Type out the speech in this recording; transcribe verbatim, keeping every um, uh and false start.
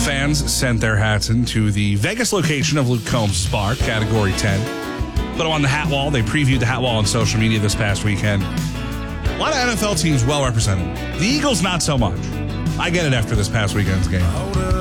fans sent their hats into the Vegas location of Luke Combs' bar, Category ten. Put them on the hat wall. They previewed the hat wall on social media this past weekend. A lot of N F L teams well represented. The Eagles, not so much. I get it after this past weekend's game.